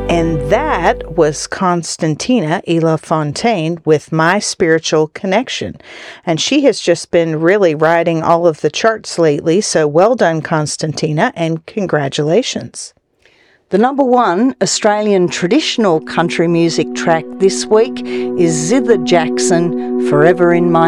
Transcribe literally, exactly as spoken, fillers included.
And that was Constantina Ela Fontaine with My Spiritual Connection. And she has just been really riding all of the charts lately, so well done, Constantina, and congratulations. The number one Australian traditional country music track this week is Zither Jackson, Forever in My